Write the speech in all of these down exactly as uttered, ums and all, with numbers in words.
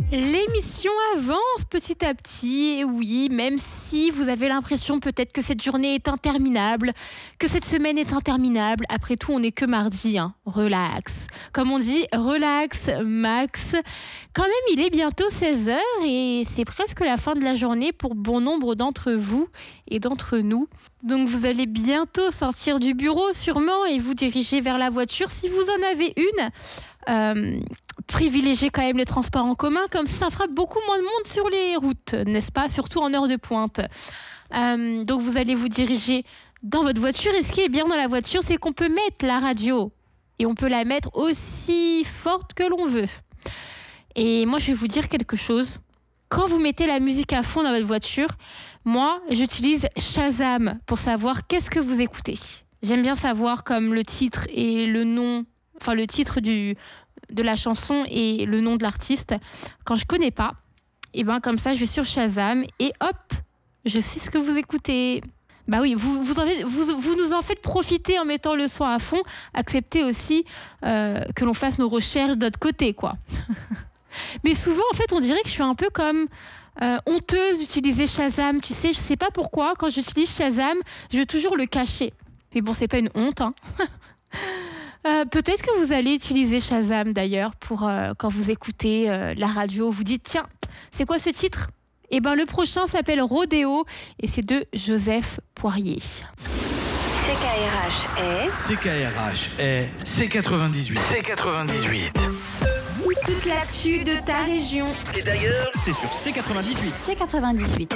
L'émission avance petit à petit, et oui, même si vous avez l'impression peut-être que cette journée est interminable, que cette semaine est interminable, après tout on n'est que mardi, hein. Relax. Comme on dit, relax, max. Quand même, il est bientôt seize heures et c'est presque la fin de la journée pour bon nombre d'entre vous et d'entre nous. Donc vous allez bientôt sortir du bureau sûrement et vous diriger vers la voiture si vous en avez une. Euh, privilégiez quand même les transports en commun, comme ça, ça fera beaucoup moins de monde sur les routes, n'est-ce pas? Surtout en heure de pointe. Euh, donc vous allez vous diriger dans votre voiture et ce qui est bien dans la voiture, c'est qu'on peut mettre la radio et on peut la mettre aussi forte que l'on veut. Et moi, je vais vous dire quelque chose. Quand vous mettez la musique à fond dans votre voiture, moi, j'utilise Shazam pour savoir qu'est-ce que vous écoutez. J'aime bien savoir comme le titre et le nom, enfin le titre du, de la chanson et le nom de l'artiste. Quand je connais pas, et ben comme ça, je vais sur Shazam et hop, je sais ce que vous écoutez. Bah oui, vous, vous, en faites, vous, vous nous en faites profiter en mettant le son à fond. Acceptez aussi euh, que l'on fasse nos recherches de notre côté, quoi. Mais souvent, en fait, on dirait que je suis un peu comme euh, honteuse d'utiliser Shazam. Tu sais, je sais pas pourquoi, quand j'utilise Shazam, je veux toujours le cacher. Mais bon, c'est pas une honte, hein. euh, peut-être que vous allez utiliser Shazam, d'ailleurs, pour euh, quand vous écoutez euh, la radio, vous dites, tiens, c'est quoi ce titre ? Eh ben, le prochain s'appelle Rodéo et c'est de Joseph Poirier. C K R H est... C K R H est C quatre-vingt-dix-huit. C quatre-vingt-dix-huit. Toute l'actu de ta région. Et d'ailleurs, c'est sur C quatre-vingt-dix-huit. C quatre-vingt-dix-huit.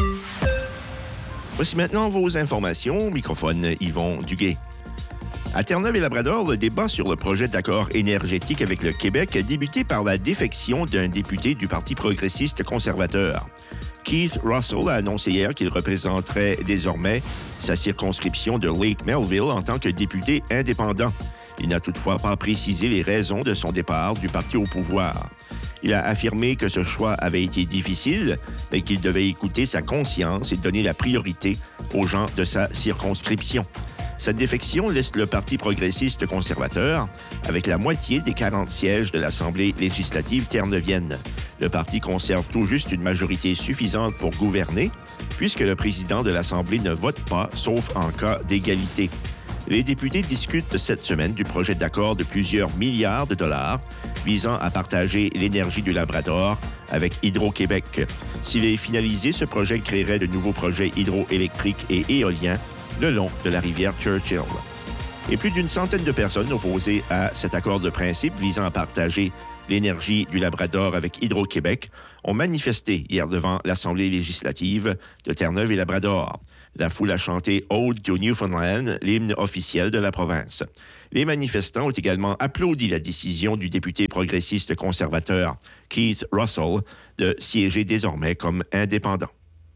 Voici maintenant vos informations. Microphone Yvon Duguay. À Terre-Neuve-et-Labrador, le débat sur le projet d'accord énergétique avec le Québec a débuté par la défection d'un député du Parti progressiste conservateur. Keith Russell a annoncé hier qu'il représenterait désormais sa circonscription de Lake Melville en tant que député indépendant. Il n'a toutefois pas précisé les raisons de son départ du parti au pouvoir. Il a affirmé que ce choix avait été difficile, mais qu'il devait écouter sa conscience et donner la priorité aux gens de sa circonscription. Cette défection laisse le Parti progressiste conservateur avec la moitié des quarante sièges de l'Assemblée législative terre-neuvienne. Le parti conserve tout juste une majorité suffisante pour gouverner, puisque le président de l'Assemblée ne vote pas, sauf en cas d'égalité. Les députés discutent cette semaine du projet d'accord de plusieurs milliards de dollars visant à partager l'énergie du Labrador avec Hydro-Québec. S'il est finalisé, ce projet créerait de nouveaux projets hydroélectriques et éoliens le long de la rivière Churchill. Et plus d'une centaine de personnes opposées à cet accord de principe visant à partager l'énergie du Labrador avec Hydro-Québec ont manifesté hier devant l'Assemblée législative de Terre-Neuve-et-Labrador. La foule a chanté « Ode to Newfoundland », l'hymne officiel de la province. Les manifestants ont également applaudi la décision du député progressiste conservateur Keith Russell de siéger désormais comme indépendant.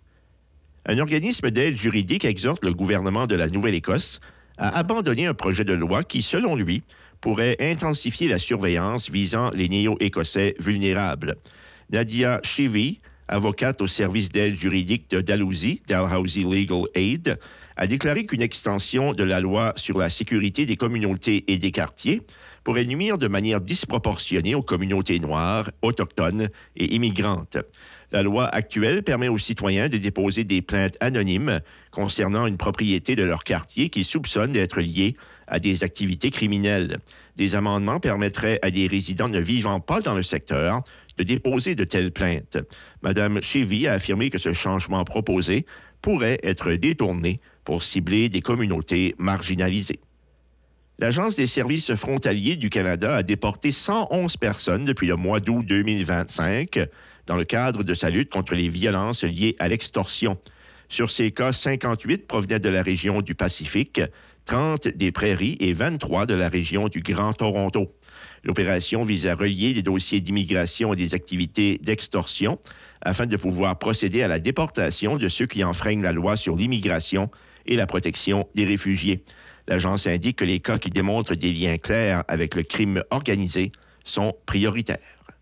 Un organisme d'aide juridique exhorte le gouvernement de la Nouvelle-Écosse à abandonner un projet de loi qui, selon lui, pourrait intensifier la surveillance visant les néo-écossais vulnérables. Nadia Chevy, avocate au service d'aide juridique de Dalhousie, Dalhousie Legal Aid, a déclaré qu'une extension de la loi sur la sécurité des communautés et des quartiers pourrait nuire de manière disproportionnée aux communautés noires, autochtones et immigrantes. La loi actuelle permet aux citoyens de déposer des plaintes anonymes concernant une propriété de leur quartier qu'ils soupçonnent d'être liée à des activités criminelles. Des amendements permettraient à des résidents ne vivant pas dans le secteur de déposer de telles plaintes. Madame Chevy a affirmé que ce changement proposé pourrait être détourné pour cibler des communautés marginalisées. L'Agence des services frontaliers du Canada a déporté cent onze personnes depuis le mois d'août deux mille vingt-cinq dans le cadre de sa lutte contre les violences liées à l'extorsion. Sur ces cas, cinquante-huit provenaient de la région du Pacifique, trente des Prairies et vingt-trois de la région du Grand Toronto. L'opération vise à relier les dossiers d'immigration et des activités d'extorsion afin de pouvoir procéder à la déportation de ceux qui enfreignent la loi sur l'immigration et la protection des réfugiés. L'agence indique que les cas qui démontrent des liens clairs avec le crime organisé sont prioritaires.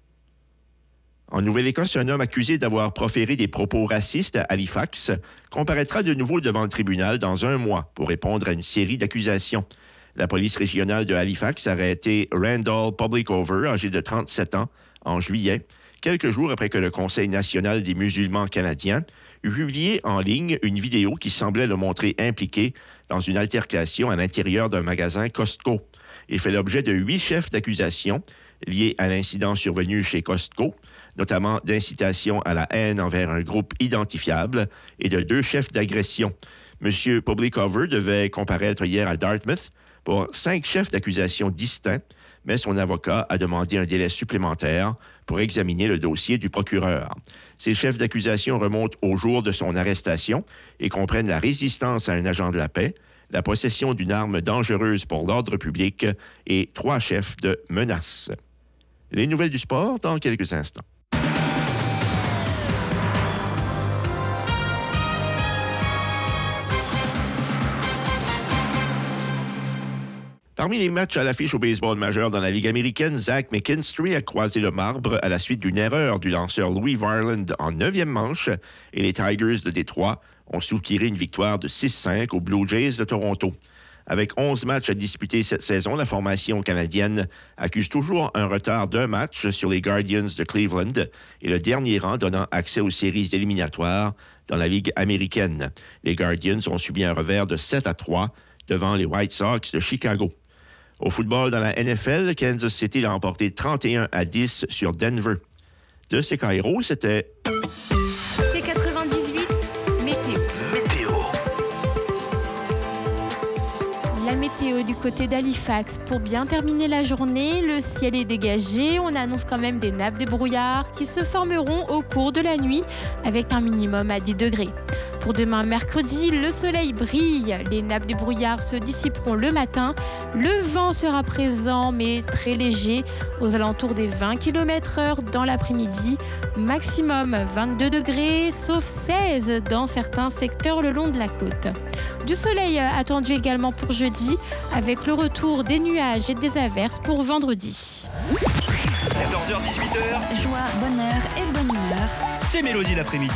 En Nouvelle-Écosse, un homme accusé d'avoir proféré des propos racistes à Halifax comparaîtra de nouveau devant le tribunal dans un mois pour répondre à une série d'accusations. La police régionale de Halifax a arrêté Randall Publicover, âgé de trente-sept ans, en juillet. quelques jours après que le Conseil national des musulmans canadiens eut publié en ligne une vidéo qui semblait le montrer impliqué dans une altercation à l'intérieur d'un magasin Costco. Il fait l'objet de huit chefs d'accusation liés à l'incident survenu chez Costco, notamment d'incitation à la haine envers un groupe identifiable et de deux chefs d'agression. M. Publicover devait comparaître hier à Dartmouth pour cinq chefs d'accusation distincts, mais son avocat a demandé un délai supplémentaire pour examiner le dossier du procureur. Ces chefs d'accusation remontent au jour de son arrestation et comprennent la résistance à un agent de la paix, la possession d'une arme dangereuse pour l'ordre public et trois chefs de menaces. Les nouvelles du sport dans quelques instants. Parmi les matchs à l'affiche au baseball majeur dans la Ligue américaine, Zach McKinstry a croisé le marbre à la suite d'une erreur du lanceur Louis Varland en neuvième manche et les Tigers de Détroit ont soutiré une victoire de six cinq aux Blue Jays de Toronto. Avec onze matchs à disputer cette saison, la formation canadienne accuse toujours un retard d'un match sur les Guardians de Cleveland et le dernier rang donnant accès aux séries éliminatoires dans la Ligue américaine. Les Guardians ont subi un revers de sept à trois devant les White Sox de Chicago. Au football dans la N F L, Kansas City l'a emporté trente et un à dix sur Denver. De C K R O, c'était... C quatre-vingt-dix-huit, météo. Météo. La météo du côté d'Halifax. Pour bien terminer la journée, le ciel est dégagé. On annonce quand même des nappes de brouillard qui se formeront au cours de la nuit avec un minimum à dix degrés. Pour demain mercredi, le soleil brille, les nappes de brouillard se dissiperont le matin, le vent sera présent mais très léger aux alentours des vingt kilomètres heure dans l'après-midi, maximum vingt-deux degrés sauf seize dans certains secteurs le long de la côte. Du soleil attendu également pour jeudi avec le retour des nuages et des averses pour vendredi. quatorze heures dix-huit heures, Joie, bonheur et bonne humeur. c'est Mélodie l'après-midi.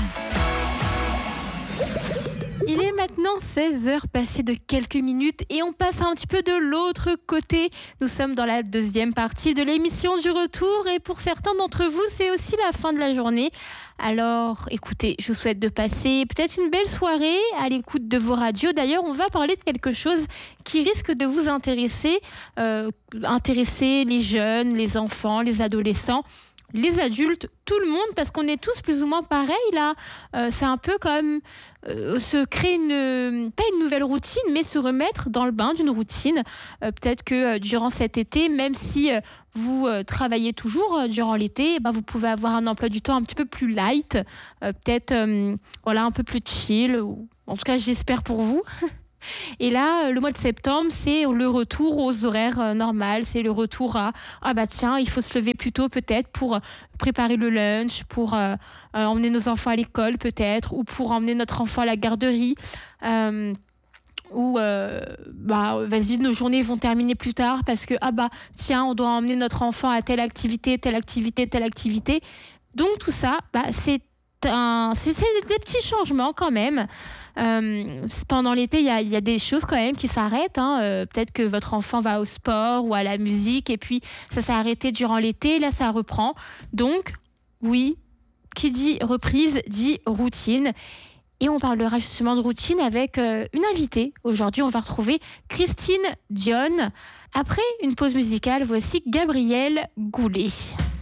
Il est maintenant seize heures passées de quelques minutes et on passe un petit peu de l'autre côté. Nous sommes dans la deuxième partie de l'émission du retour et pour certains d'entre vous, c'est aussi la fin de la journée. Alors, écoutez, je vous souhaite de passer peut-être une belle soirée à l'écoute de vos radios. D'ailleurs, on va parler de quelque chose qui risque de vous intéresser, euh, intéresser les jeunes, les enfants, les adolescents, les adultes, tout le monde, parce qu'on est tous plus ou moins pareils là. Euh, c'est un peu comme euh, se créer une, pas une nouvelle routine, mais se remettre dans le bain d'une routine. Euh, peut-être que euh, durant cet été, même si euh, vous euh, travaillez toujours euh, durant l'été, bah, vous pouvez avoir un emploi du temps un petit peu plus light, euh, peut-être euh, voilà, un peu plus chill, ou, en tout cas j'espère pour vous. Et là, le mois de septembre, c'est le retour aux horaires euh, normales. C'est le retour à ah bah tiens, il faut se lever plus tôt peut-être pour préparer le lunch, pour euh, euh, emmener nos enfants à l'école peut-être, ou pour emmener notre enfant à la garderie. Euh, ou euh, bah vas-y, nos journées vont terminer plus tard parce que ah bah tiens, on doit emmener notre enfant à telle activité, telle activité, telle activité. Donc tout ça, bah c'est un, c'est, c'est des petits changements quand même. Euh, pendant l'été, il y a, y a des choses quand même qui s'arrêtent. Hein. Euh, peut-être que votre enfant va au sport ou à la musique et puis ça s'est arrêté durant l'été. Là, ça reprend. Donc, oui, qui dit reprise dit routine. Et on parlera justement de routine avec euh, une invitée. Aujourd'hui, on va retrouver Christine Dion. Après une pause musicale, voici Gabriel Goulet.